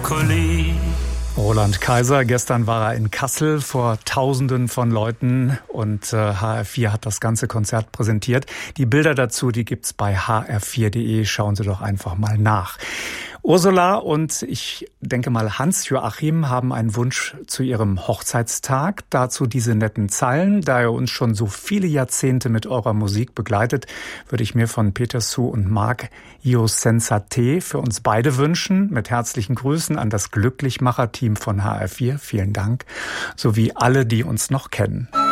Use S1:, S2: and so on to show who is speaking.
S1: Brokkoli.
S2: Roland Kaiser, gestern war er in Kassel vor Tausenden von Leuten und HR4 hat das ganze Konzert präsentiert. Die Bilder dazu, die gibt's bei hr4.de. Schauen Sie doch einfach mal nach. Ursula und ich denke mal Hans-Joachim haben einen Wunsch zu ihrem Hochzeitstag. Dazu diese netten Zeilen. Da ihr uns schon so viele Jahrzehnte mit eurer Musik begleitet, würde ich mir von Peter Su und Marc Io Sensate für uns beide wünschen. Mit herzlichen Grüßen an das Glücklichmacher-Team von HR4. Vielen Dank. Sowie alle, die uns noch kennen.